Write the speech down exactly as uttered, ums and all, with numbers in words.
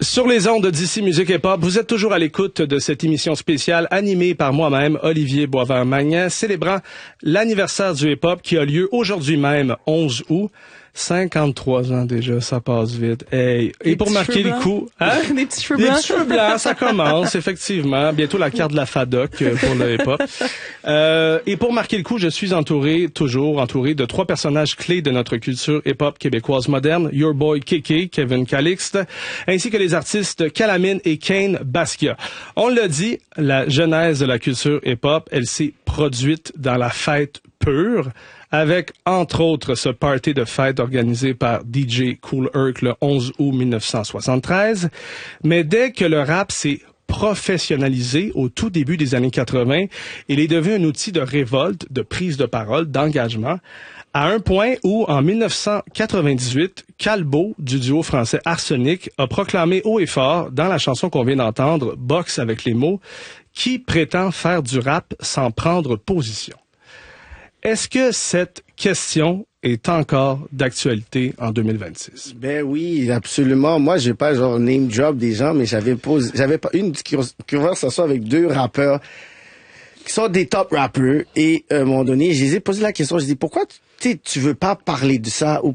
Sur les ondes d'ici Musique Hip Hop, vous êtes toujours à l'écoute de cette émission spéciale animée par moi-même, Olivier Boisvert-Magnan, célébrant l'anniversaire du hip hop qui a lieu aujourd'hui même, onze août. cinquante-trois ans déjà, ça passe vite. Hey. Et pour marquer le coup, hein? Des petits cheveux Des blancs. petits cheveux blancs, ça commence, effectivement. Bientôt la carte de la FADOC pour le hip-hop. Euh, et pour marquer le coup, je suis entouré, toujours entouré de trois personnages clés de notre culture hip-hop québécoise moderne. Your Boy Kéké, Kevin Calixte, ainsi que les artistes Calamine et Kane Basquiat. On l'a dit, la genèse de la culture hip-hop, elle s'est produite dans la fête pure, avec, entre autres, ce party de fête organisé par D J Kool Herc le onze août mille neuf cent soixante-treize. Mais dès que le rap s'est professionnalisé au tout début des années quatre-vingts, il est devenu un outil de révolte, de prise de parole, d'engagement, à un point où, en mille neuf cent quatre-vingt-dix-huit, Calbo, du duo français Arsenic, a proclamé haut et fort, dans la chanson qu'on vient d'entendre, Boxe avec les mots, qui prétend faire du rap sans prendre position. Est-ce que cette question est encore d'actualité en deux mille vingt-six? Ben oui, absolument. Moi, j'ai pas genre name drop des gens, mais j'avais posé, j'avais pas une conversation avec deux rappeurs qui sont des top rappeurs et à un moment donné, je les ai posé la question, je dis pourquoi tu tu veux pas parler de ça ou